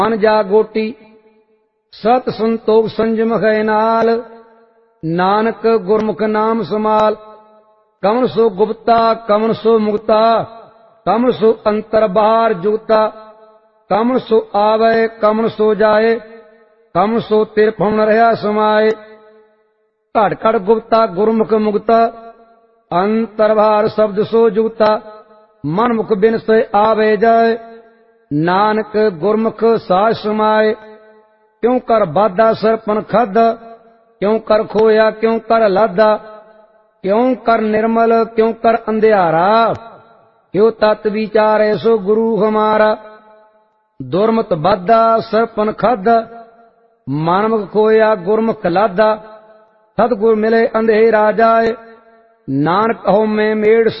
ਮਨ ਜਾਗੋਟੀ ਸਤ ਸੰਤੋਖ ਸੰਜਮ ਹੈ ਨਾਲ। ਨਾਨਕ ਗੁਰਮੁਖ ਨਾਮ ਸਮਾਲ। ਕਮਨ ਸੋ ਗੁਪਤਾ ਕਮਨ ਸੋ ਮੁਕਤਾ। ਕਮਨ ਸੋ ਅੰਤਰ ਬਾਹਰ ਜੁਗਤਾ। ਕਮਨ ਸੋ ਆਵੇ ਕਮਨ ਸੋ ਜਾਏ। ਕਮਨ ਸੋ ਤਿਰਫੁਣ ਰਹਾ ਸਮਾਏ। ਘਟ ਘਟ ਗੁਪਤਾ ਗੁਰਮੁਖ ਮੁਕਤਾ। ਅੰਤਰ ਬਾਹਰ ਸ਼ਬਦ ਸੋ ਜੁਗਤਾ। ਮਨ ਮੁਖ ਬਿਨ ਸੇ ਆਵੇ ਜਾਏ। ਨਾਨਕ ਗੁਰਮੁਖ ਸਾਜ ਸਮਾਏ। ਕਿਉ ਕਰ ਬਾਧਾ ਸਰਪਨ ਖਾਧਾ। ਕਿਉ ਕਰ ਖੋਇਆ ਕਿਉ ਕਰ ਲਾਧਾ। ਕਿਉ ਕਰ ਨਿਰਮਲ ਕਿਉ ਕਰ ਅੰਧਿਆਰਾ। ਕਿਉ ਤਤ ਵਿਚਾਰੇ ਸੋ ਗੁਰੂ ਹਮਾਰਾ। ਦੁਰਮਤ ਬਾਧਾ ਸਰਪਨ ਖਾਧਾ। ਮਨਮੁਖ ਖੋਇਆ ਗੁਰਮੁਖ ਲਾਧਾ। ਸਤਿਗੁਰ ਮਿਲੇ ਅੰਧੇਰਾ ਜਾਏ। ਨਾਨਕ ਹਉਮੈ ਮੇੜ